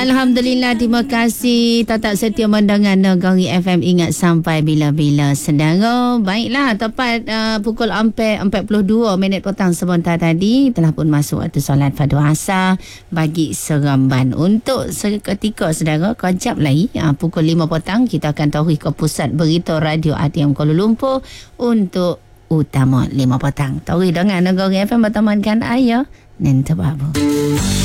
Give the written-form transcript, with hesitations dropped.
Alhamdulillah, terima kasih tetap setia mendengar Negeri FM. Ingat sampai bila-bila saudara. Baiklah, tepat pukul 4:42 petang sebentar tadi telah pun masuk waktu solat fardu asar bagi Seremban. Untuk seketika saudara, kejap lagi pukul 5 petang kita akan tarik ke pusat berita Radio ATM Kuala Lumpur untuk utama 5 petang. Tarik dengan Negeri FM bertemankan ayah dan terbabu.